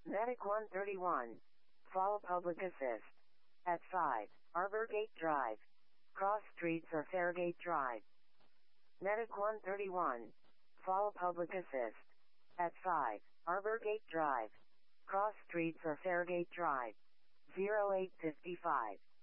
Medic 131. Fall Public Assist. At 5, Arborgate Drive. Cross streets or Fairgate Drive. Medic 131. Fall Public Assist. At 5, Arborgate Drive. Cross streets or Fairgate Drive. 0855.